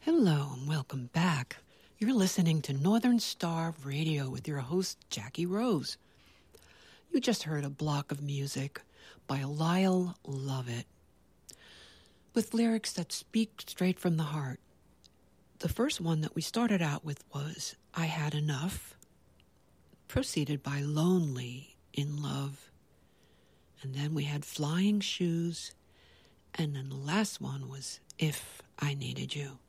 Hello and welcome back. You're listening to Northern Star Radio with your host, Jackie Rose. You just heard a block of music by Lyle Lovett with lyrics that speak straight from the heart. The first one that we started out with was I Had Enough, preceded by Lonely in Love. And then we had Flying Shoes, and then the last one was If I Needed You.